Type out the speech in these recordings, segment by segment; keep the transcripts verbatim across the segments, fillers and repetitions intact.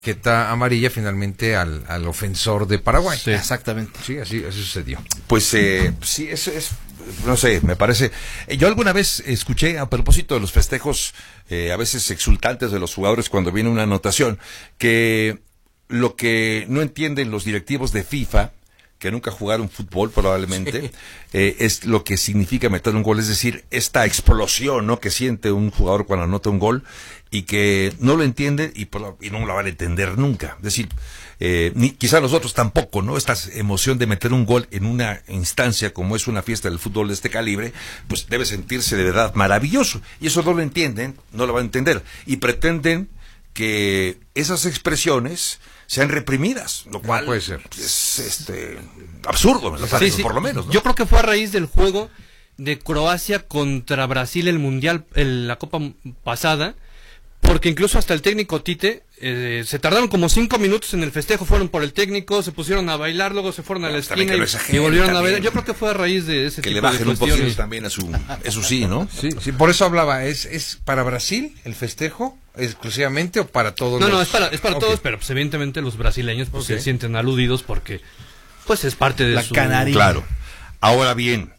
tarjeta amarilla finalmente al, al ofensor de Paraguay. Sí, exactamente. Sí, así, así sucedió. Pues eh, sí, eso es, no sé, me parece. Eh, yo alguna vez escuché a propósito de los festejos, eh, a veces exultantes de los jugadores cuando viene una anotación, que lo que no entienden los directivos de FIFA, que nunca jugaron fútbol probablemente, sí. eh, es lo que significa meter un gol, es decir, esta explosión, ¿no?, que siente un jugador cuando anota un gol y que no lo entiende y, y no lo van a entender nunca. Es decir, eh, ni, quizá nosotros tampoco, ¿no? Esta emoción de meter un gol en una instancia como es una fiesta del fútbol de este calibre, pues debe sentirse de verdad maravilloso. Y eso no lo entienden, no lo van a entender. Y pretenden que esas expresiones sean reprimidas, lo cual no puede ser. Es este absurdo, me lo parece, sí, sí. por lo menos, ¿no? Yo creo que fue a raíz del juego de Croacia contra Brasil, el mundial, el, la Copa pasada, porque incluso hasta el técnico Tite eh, se tardaron como cinco minutos en el festejo, fueron por el técnico, se pusieron a bailar, luego se fueron a la esquina y, y volvieron también a bailar. Yo creo que fue a raíz de ese que tipo le bajen de un poquito también a su, eso sí, ¿no? Sí, sí, por eso hablaba, ¿es, es para Brasil el festejo exclusivamente o para todos? No, los... no, es para, es para okay. todos, pero pues, evidentemente los brasileños pues okay. se sienten aludidos porque pues es parte de la su... canaria. Claro. Ahora bien,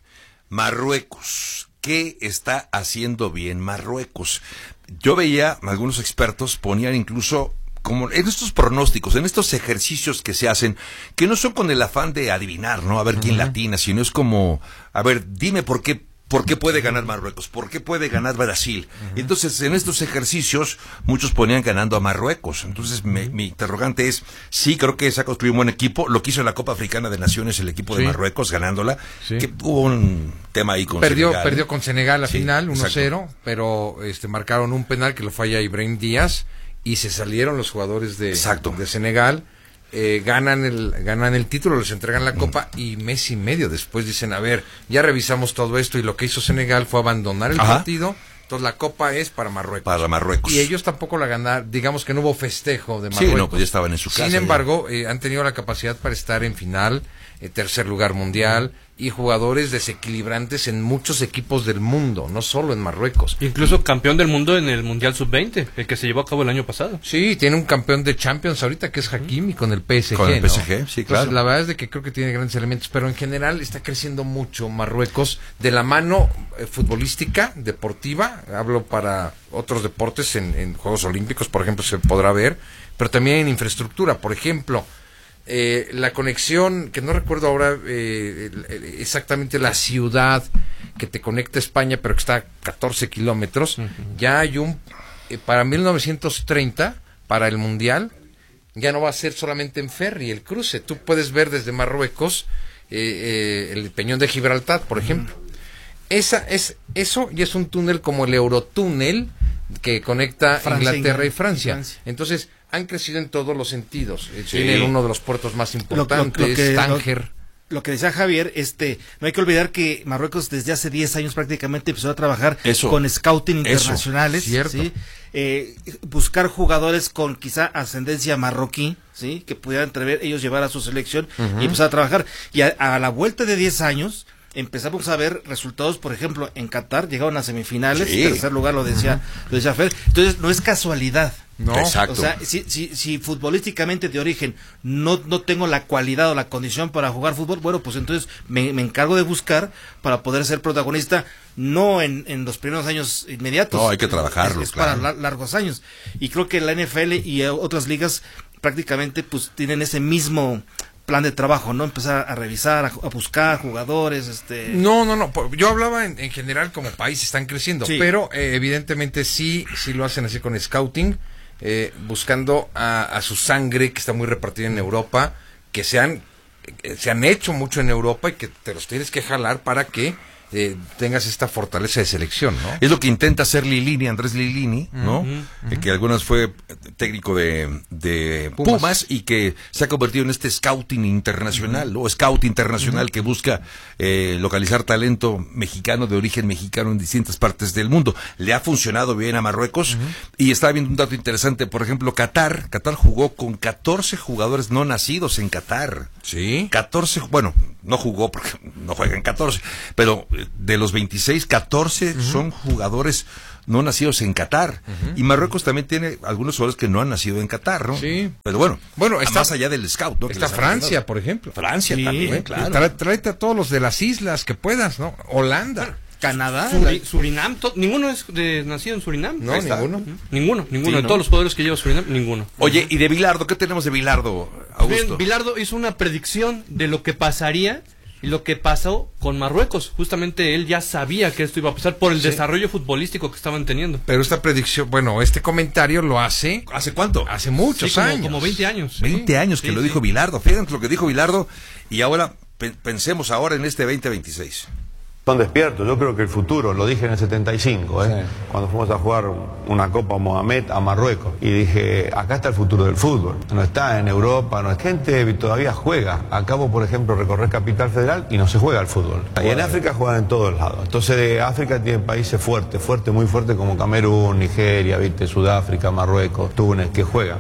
Marruecos, ¿qué está haciendo bien Marruecos? Yo veía, algunos expertos ponían incluso, como en estos pronósticos, en estos ejercicios que se hacen, que no son con el afán de adivinar, ¿no? A ver quién uh-huh. latina, sino es como, a ver, dime por qué, por qué puede ganar Marruecos, por qué puede ganar Brasil. Uh-huh. Entonces, en estos ejercicios, muchos ponían ganando a Marruecos. Entonces, me, mi interrogante es, sí, creo que se ha construido un buen equipo. Lo que hizo en la Copa Africana de Naciones el equipo sí. de Marruecos, ganándola, sí. que hubo un tema ahí con perdió, Senegal. Perdió con Senegal la sí, final, uno cero, pero este marcaron un penal que lo falla Ibrahim Díaz y se salieron los jugadores de, de Senegal. Eh, ganan el ganan el título, les entregan la copa mm. y mes y medio después dicen, a ver, ya revisamos todo esto y lo que hizo Senegal fue abandonar el Ajá. partido, entonces la copa es para Marruecos. Para Marruecos. Y ellos tampoco la ganaron, digamos que no hubo festejo de Marruecos. Sí, no, pues ya estaban en su casa. Sin embargo, eh, han tenido la capacidad para estar en final, eh, tercer lugar mundial, y jugadores desequilibrantes en muchos equipos del mundo, no solo en Marruecos. Incluso campeón del mundo en el Mundial sub veinte, el que se llevó a cabo el año pasado. Sí, tiene un campeón de Champions ahorita que es Hakimi con el P S G. Con el P S G, ¿no? sí, claro. Entonces, la verdad es de que creo que tiene grandes elementos, pero en general está creciendo mucho Marruecos de la mano eh, futbolística, deportiva, hablo para otros deportes en, en Juegos Olímpicos, por ejemplo, se podrá ver, pero también en infraestructura, por ejemplo, Eh, la conexión, que no recuerdo ahora eh, exactamente la ciudad que te conecta a España, pero que está a catorce kilómetros, uh-huh. ya hay un, eh, para mil novecientos treinta, para el Mundial, ya no va a ser solamente en ferry el cruce, tú puedes ver desde Marruecos eh, eh, el Peñón de Gibraltar, por ejemplo. Uh-huh. Esa es eso y es un túnel como el Eurotúnel que conecta Francia, Inglaterra y Francia. Francia. Entonces, han crecido en todos los sentidos. Sí. Tienen uno de los puertos más importantes, lo, lo, lo que, Tánger. Lo, lo que decía Javier, este, no hay que olvidar que Marruecos desde hace diez años prácticamente empezó a trabajar eso, con scouting internacionales, cierto. ¿sí? Eh, buscar jugadores con quizá ascendencia marroquí, ¿sí? Que pudieran entrever, ellos llevar a su selección uh-huh. y empezar a trabajar. Y a, a la vuelta de diez años empezamos a ver resultados, por ejemplo, en Qatar llegaron a semifinales, sí. tercer lugar lo decía, uh-huh. lo decía Fer. Entonces no es casualidad. No, exacto. O sea, si, si, si futbolísticamente de origen no, no tengo la cualidad o la condición para jugar fútbol, bueno, pues entonces me, me encargo de buscar para poder ser protagonista, no en, en los primeros años inmediatos. No, hay que trabajarlo, es, es claro. para la, largos años. Y creo que la N F L y otras ligas prácticamente pues tienen ese mismo plan de trabajo, ¿no? Empezar a revisar, a, a buscar jugadores, este... No, no, no, yo hablaba en, en general como país están creciendo, sí. pero eh, evidentemente sí, sí lo hacen así con scouting, eh, buscando a, a su sangre que está muy repartida en Europa, que se han, eh, se han hecho mucho en Europa y que te los tienes que jalar para que eh, tengas esta fortaleza de selección, ¿no? Es lo que intenta hacer Lilini, Andrés Lilini, ¿no? Uh-huh, uh-huh. Eh, que algunas fue técnico de, de Pumas. Pumas y que se ha convertido en este scouting internacional, uh-huh. o scout internacional uh-huh. que busca eh, localizar talento mexicano de origen mexicano en distintas partes del mundo. Le ha funcionado bien a Marruecos uh-huh. y estaba viendo un dato interesante, por ejemplo, Qatar, Qatar jugó con catorce jugadores no nacidos en Qatar. Sí. catorce, bueno, no jugó porque no juega en catorce, pero de los veintiséis, catorce uh-huh. son jugadores no nacidos en Qatar. Uh-huh. Y Marruecos también tiene algunos jugadores que no han nacido en Qatar, ¿no? Sí. Pero bueno, bueno está, más allá del scout, ¿no? Está Francia, por ejemplo. Francia sí, también, claro. Tra tráete a todos los de las islas que puedas, ¿no? Holanda. Bueno, Canadá, Suri Surinam, ninguno es de, nacido en Surinam. No, ninguno. Ninguno, ninguno. Sí, de ¿no? todos los jugadores que lleva Surinam, ninguno. Oye, ¿y de Bilardo? ¿Qué tenemos de Bilardo, Augusto? Bilardo hizo una predicción de lo que pasaría y lo que pasó con Marruecos. Justamente él ya sabía que esto iba a pasar por el sí. desarrollo futbolístico que estaban teniendo. Pero esta predicción, bueno, este comentario lo hace... ¿Hace cuánto? Hace muchos sí, como, años. Como veinte años. veinte años que sí, lo sí. dijo Bilardo. Fíjense lo que dijo Bilardo y ahora pe pensemos ahora en este veinte veintiséis. Son despiertos, yo creo que el futuro, lo dije en el setenta y cinco, ¿eh? Sí. Cuando fuimos a jugar una Copa Mohamed a Marruecos, y dije, acá está el futuro del fútbol, no está en Europa, no es gente todavía juega, acabo por ejemplo recorrer Capital Federal y no se juega al fútbol, bueno. Y en África juegan en todos lados, entonces África tiene países fuertes, fuertes, muy fuertes como Camerún, Nigeria, ¿viste? Sudáfrica, Marruecos, Túnez, que juegan.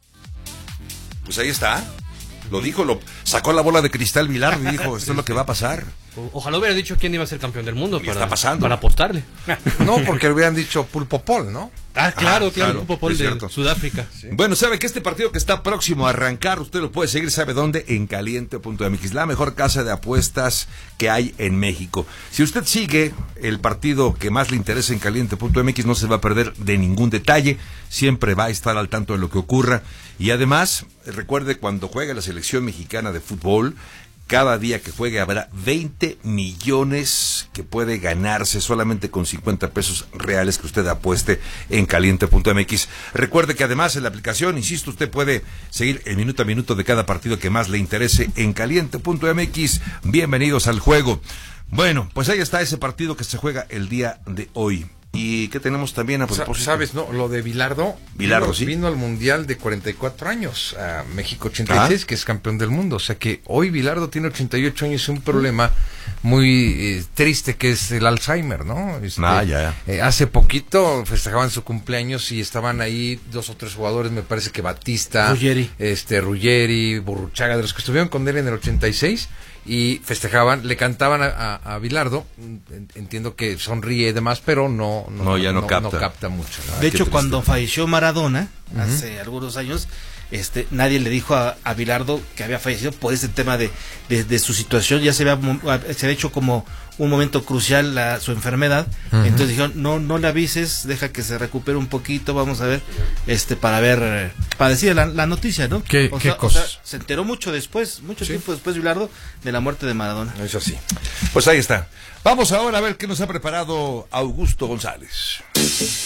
Pues ahí está. Lo dijo, lo sacó la bola de cristal Bilardo y dijo, esto es lo que va a pasar. Ojalá hubiera dicho quién iba a ser campeón del mundo para, está pasando. para apostarle. No, porque le hubieran dicho Pulpo Pol, ¿no? Ah, claro, ah, claro, claro, Pulpo Pol de Sudáfrica. Sí. Bueno, sabe que este partido que está próximo a arrancar, usted lo puede seguir, ¿sabe dónde? En caliente punto m x, la mejor casa de apuestas que hay en México. Si usted sigue el partido que más le interesa en caliente punto m x, no se va a perder de ningún detalle, siempre va a estar al tanto de lo que ocurra. Y además, recuerde, cuando juega la selección mexicana de fútbol, cada día que juegue habrá veinte millones que puede ganarse solamente con cincuenta pesos reales que usted apueste en caliente punto m x. Recuerde que además en la aplicación, insisto, usted puede seguir el minuto a minuto de cada partido que más le interese en caliente punto m x. Bienvenidos al juego. Bueno, pues ahí está ese partido que se juega el día de hoy. ¿Y qué tenemos también a propósito? ¿Sabes, no? Lo de Bilardo. Bilardo, vino, sí. Vino al Mundial de cuarenta y cuatro años, a México ochenta y seis, ah. que es campeón del mundo. O sea que hoy Bilardo tiene ochenta y ocho años y un problema muy eh, triste que es el Alzheimer, ¿no? Este, ah, ya. Eh, hace poquito festejaban su cumpleaños y estaban ahí dos o tres jugadores, me parece que Batista, Ruggeri, este, Ruggeri, Burruchaga, de los que estuvieron con él en el ochenta y seis. Y festejaban, le cantaban a, a, a Bilardo, entiendo que sonríe y demás, pero no, no, no, ya no, no, capta. no capta mucho. ¿no? De hecho, cuando falleció Maradona, uh-huh. hace algunos años, este, nadie le dijo a, a Bilardo que había fallecido por ese tema de, de, de su situación, ya se había, se había hecho como un momento crucial la, su enfermedad, uh-huh. entonces dijeron, no, no le avises, deja que se recupere un poquito, vamos a ver, este, para ver, para decir la, la noticia, ¿no? ¿Qué, o qué sea, cosas? O sea, se enteró mucho después, mucho ¿Sí? tiempo después Bilardo, de la muerte de Maradona. Eso sí. Pues ahí está. Vamos ahora a ver qué nos ha preparado Augusto González.